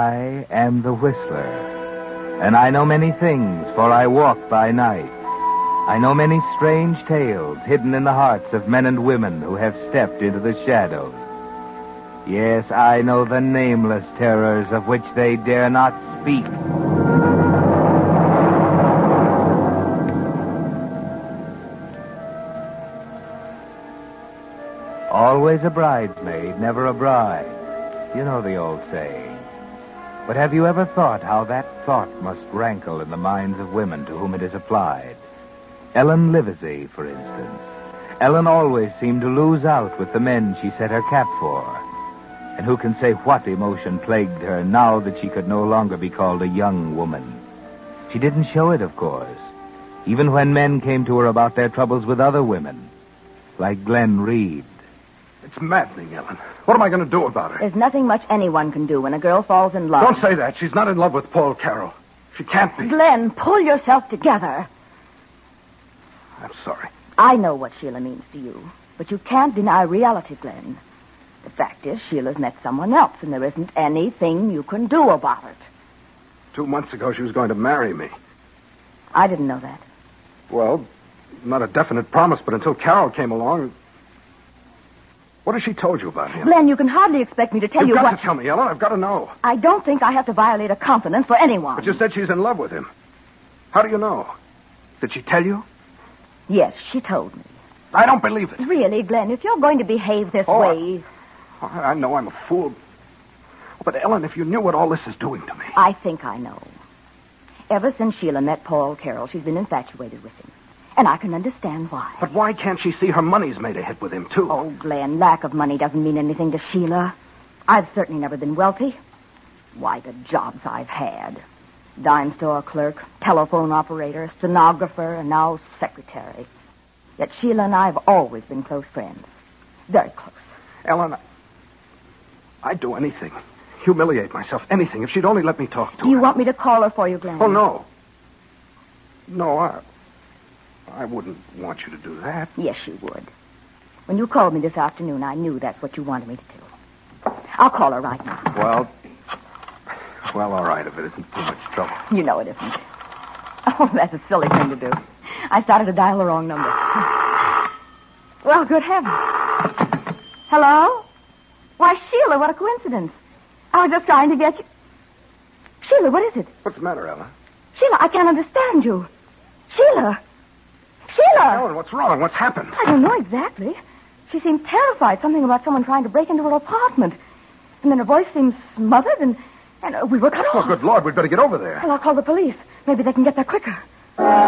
I am the Whistler, and I know many things, for I walk by night. I know many strange tales hidden in the hearts of men and women who have stepped into the shadows. Yes, I know the nameless terrors of which they dare not speak. Always a bridesmaid, never a bride. You know the old saying. But have you ever thought how that thought must rankle in the minds of women to whom it is applied? Ellen Livesey, for instance. Ellen always seemed to lose out with the men she set her cap for. And who can say what emotion plagued her now that she could no longer be called a young woman? She didn't show it, of course, even when men came to her about their troubles with other women, like Glenn Reed. It's maddening, Ellen. What am I going to do about her? There's nothing much anyone can do when a girl falls in love. Don't say that. She's not in love with Paul Carroll. She can't be. Glenn, pull yourself together. I'm sorry. I know what Sheila means to you, but you can't deny reality, Glenn. The fact is, Sheila's met someone else, and there isn't anything you can do about it. 2 months ago, she was going to marry me. I didn't know that. Well, not a definite promise, but until Carroll came along... What has she told you about him? Glenn, you can hardly expect me to tell you You've what... got to tell me, Ellen. I've got to know. I don't think I have to violate a confidence for anyone. But you said she's in love with him. How do you know? Did she tell you? Yes, she told me. I don't believe it. Really, Glenn, if you're going to behave this way... I know I'm a fool. But, Ellen, if you knew what all this is doing to me... I think I know. Ever since Sheila met Paul Carroll, she's been infatuated with him. And I can understand why. But why can't she see her money's made a hit with him, too? Oh, Glenn, lack of money doesn't mean anything to Sheila. I've certainly never been wealthy. Why, the jobs I've had. Dime store clerk, telephone operator, stenographer, and now secretary. Yet Sheila and I have always been close friends. Very close. Ellen, I'd do anything. Humiliate myself, anything, if she'd only let me talk to her. Do you want me to call her for you, Glenn? Oh, no. No, I wouldn't want you to do that. Yes, you would. When you called me this afternoon, I knew that's what you wanted me to do. I'll call her right now. Well, all right, if it isn't too much trouble. You know it isn't. Oh, that's a silly thing to do. I started to dial the wrong number. Well, good heavens. Hello? Why, Sheila, what a coincidence. I was just trying to get you... Sheila, what is it? What's the matter, Ellen? Sheila, I can't understand you. Sheila! Sheila! Ellen, what's wrong? What's happened? I don't know exactly. She seemed terrified. Something about someone trying to break into her apartment. And then her voice seemed smothered, and we were cut off. Oh, good Lord, we'd better get over there. Well, I'll call the police. Maybe they can get there quicker.